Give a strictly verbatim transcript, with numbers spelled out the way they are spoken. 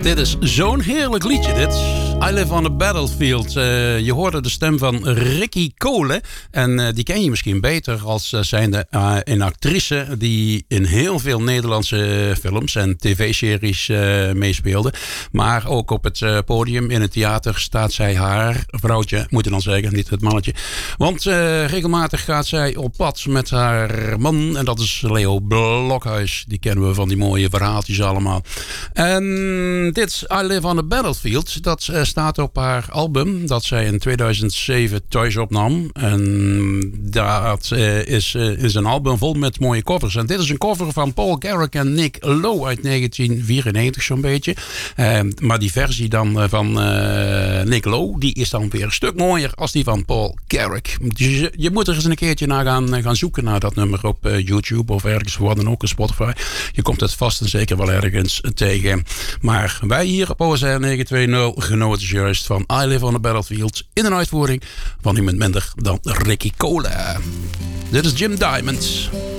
Dit is zo'n heerlijk liedje, dit. I Live on the Battlefield. Uh, je hoorde de stem van Ricky Cole. En uh, die ken je misschien beter als uh, zijnde uh, een actrice die in heel veel Nederlandse films en tv-series uh, meespeelde. Maar ook op het uh, podium in het theater staat zij haar vrouwtje, moet je dan zeggen, niet het mannetje. Want uh, regelmatig gaat zij op pad met haar man. En dat is Leo Blokhuis. Die kennen we van die mooie verhaaltjes allemaal. En dit I Live on the Battlefield, dat uh, staat op haar album dat zij in tweeduizend zeven thuis opnam. En dat uh, is, uh, is een album vol met mooie covers. En dit is een cover van Paul Carrack en Nick Lowe uit negentien vierennegentig zo'n beetje. Uh, maar die versie dan uh, van uh, Nick Lowe, die is dan weer een stuk mooier als die van Paul Carrack. Dus je, je moet er eens een keertje naar gaan, gaan zoeken naar dat nummer op uh, YouTube of ergens voor dan ook op Spotify. Je komt het vast en zeker wel ergens tegen. Maar wij hier op O S R negen twee nul genoten juist van I Live on the Battlefield in een uitvoering van niemand minder dan Ricky Cole. Dit is Jim Diamond.